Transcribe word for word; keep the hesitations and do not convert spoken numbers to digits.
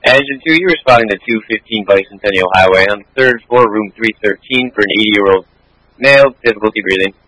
Engine two, you're responding to two fifteen Bicentennial Highway on the third floor, room three thirteen, for an eighty-year-old male, difficulty breathing.